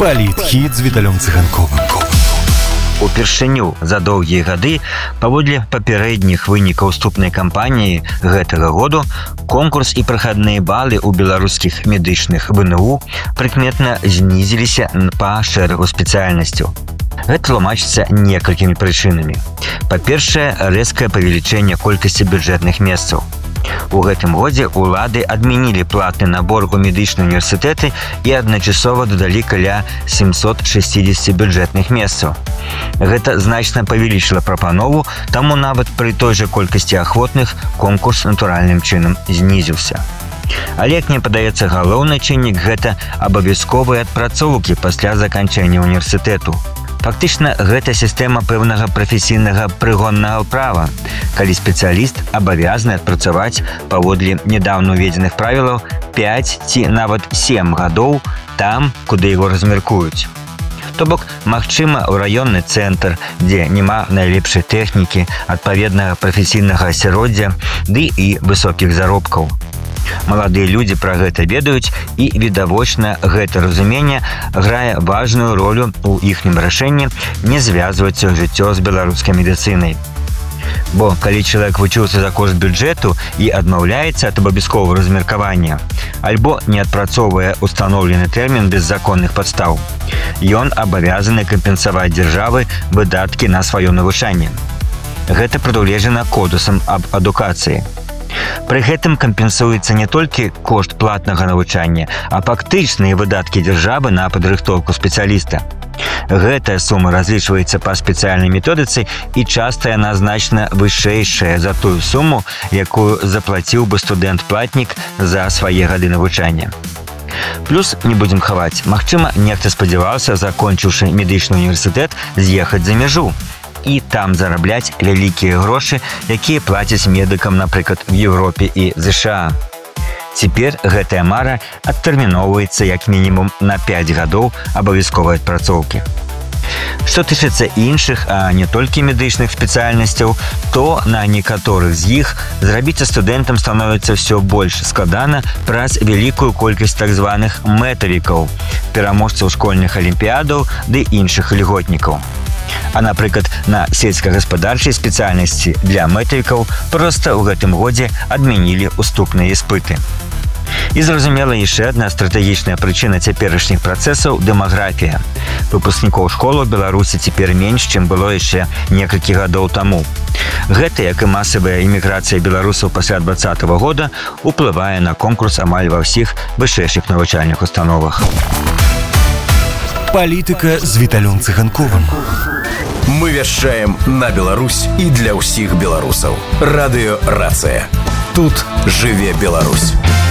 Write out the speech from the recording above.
Палітхіт з Віталём Цыганковым. Упершыню за доўгія гады, паводле папярэдніх вынікаў уступнай кампаніі гэтага году, конкурс і прахадныя балы ў беларускіх медычных ВНУ прыкметна знізіліся па шэрагу спецыяльнасцяў. Гэта тлумачыцца некалькімі прычынамі. Па-першае, рэзкае павелічэнне колькасці бюджэтных месцаў. У гэтым годзе ўлады адмянілі платны набор у медычныя універсітэты і адначасова дадалі каля 760 бюджэтных месцаў. Гэта значна павялічыла прапанову, таму нават пры той жа колькасці ахвотных конкурс натуральным чынам знізіўся. Але, як мне падаецца, галоўны чыннік – гэта абавязковыя адпрацоўкі пасля заканчэння універсітэту. Фактычна, гэта сістэма пэўнага прафесійнага прыгоннага права, калі спецыяліст абавязаны адпрацаваць паводле нядаўна ўведзеных правілаў 5 ці нават 7 гадоў там, куды яго размеркуюць. То бок, магчыма, у раённы цэнтр, дзе няма найлепшай тэхнікі, адпаведнага прафесійнага асяроддзя, ды і высокіх заробкаў. Маладыя людзі пра гэта ведаюць, і відавочна гэта разуменне грае важную ролю ў іхнім рашэнні не звязваць жыццё з беларускай медыцынай. Бо калі чалавек вучыўся за кошт бюджэту і адмаўляецца ад абавязковага размеркавання, альбо не адпрацоўвае устаноўлены тэрмін без законных падстаў, ён абавязаны кампенсаваць дзяржавы выдаткі на сваё навучанне. Гэта прадугледжана кодексам аб адукацыі. Пры гэтым кампенсуецца не толькі кошт платнага навучання, а фактычныя выдаткі дзяржавы на падрыхтоўку спецыяліста. Гэтая сума разлічваецца па спецыяльнай методыцы, і часта яна значна вышэйшая за тую суму, якую заплаціў бы студэнт-платнік за свае гады навучання. Плюс, не будзем хаваць, магчыма, нехта спадзяваўся, закончыўшы медычны універсітэт, з'ехаць за мяжу і там зарабляць вялікія грошы, якія плацяць медыкам, напрыклад, в Еўропе і ЗША. Цяпер гэтая мара адтэрміноўваецца як мінімум на 5 гадоў абавязковай адпрацоўкі. Што тычыцца іншых, а не толькі медычных спецыяльнасцяў, то на некаторых з іх зрабіцца студэнтам становіцца ўсё больш складана праз вялікую колькасць так званых мэтавікаў, пераможцаў школьных алімпіядаў ды іншых льготнікаў. А, напрыклад, на сельскагаспадарчай спецыяльнасці для мэтавікаў проста ў гэтым годзе адмянілі уступныя іспыты. І, зразумела, яшчэ адна стратэгічная прычына цяперашніх працэсаў – дэмаграфія. Выпускнікоў школы ў Беларусі цяпер менш, чым было яшчэ некалькі гадоў таму. Гэта, як і масавая іміграцыя беларусаў пасля 2020 года, уплывае на конкурс амаль ва ўсіх вышэйшых навучальных установах. Палітыка з Віталём Цыганковым. Мы вяшчаем на Беларусь і для ўсіх беларусаў. Радыё «Рацыя». Тут жыве Беларусь.